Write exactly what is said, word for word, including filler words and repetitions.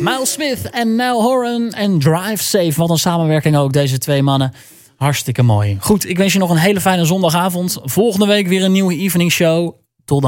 Miles Smith en Niall Horan en Drive Safe. Wat een samenwerking ook, deze twee mannen. Hartstikke mooi. Goed, ik wens je nog een hele fijne zondagavond. Volgende week weer een nieuwe evening show.